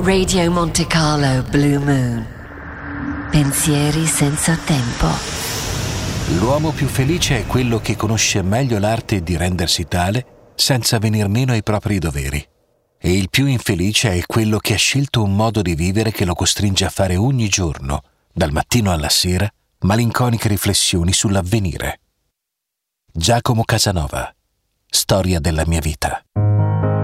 Radio Monte Carlo Blue Moon. Pensieri senza tempo. L'uomo più felice è quello che conosce meglio l'arte di rendersi tale senza venir meno ai propri doveri. E il più infelice è quello che ha scelto un modo di vivere che lo costringe a fare ogni giorno, dal mattino alla sera, malinconiche riflessioni sull'avvenire. Giacomo Casanova. Storia della mia vita.